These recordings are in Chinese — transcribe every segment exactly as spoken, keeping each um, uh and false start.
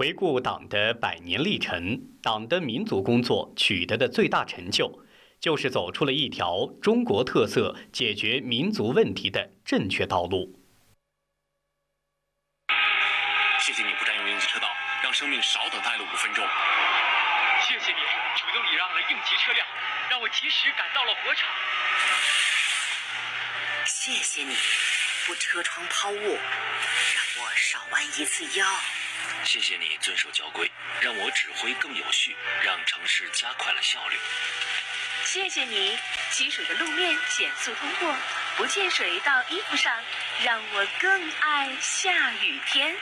回顾党的百年历程，党的民族工作取得的最大成就，就是走出了一条中国特色解决民族问题的正确道路。 谢谢你不占用应急车道，让生命少等待了五分钟。 谢谢你主动礼让了应急车辆，让我及时赶到了火场。 谢谢你不车窗抛物，让我少弯一次腰。 谢谢你遵守交规，让我指挥更有序，让城市加快了效率。 谢谢你积水的路面减速通过，不溅水到衣服上，让我更爱下雨天。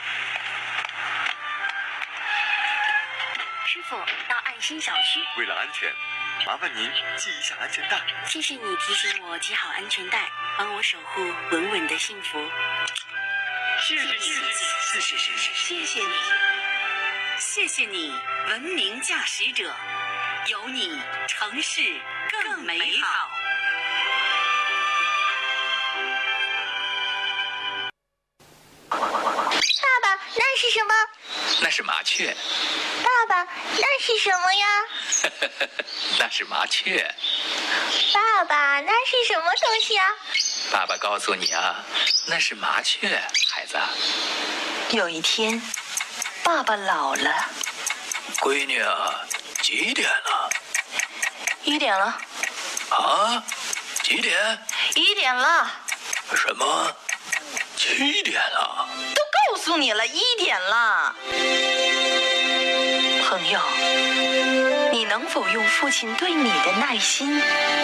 师傅，到爱心小区。 为了安全，麻烦您系一下安全带。 谢谢你提醒我系好安全带，帮我守护稳稳的幸福。 谢谢谢谢谢谢谢谢谢谢你， 谢谢你文明驾驶者，有你城市更美好。 爸爸，那是什么？ 那是麻雀。 爸爸，那是什么呀？ 那是麻雀。 爸爸，那是什么东西啊？ 爸爸告诉你啊，那是麻雀，孩子。 有一天，爸爸老了。 闺女啊，几点了？ 一点了。 啊？几点？ 一点了。 什么？七点了？ 都告诉你了，一点了。朋友，你能否用父亲对你的耐心